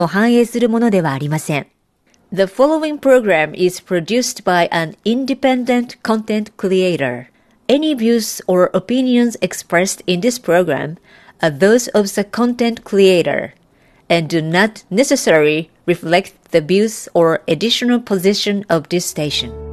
を反映するものではありません。The following program is produced by an independent content creator. Any views or opinions expressed in this program are those of the content creator and do not necessarily reflect the views or editorial position of this station.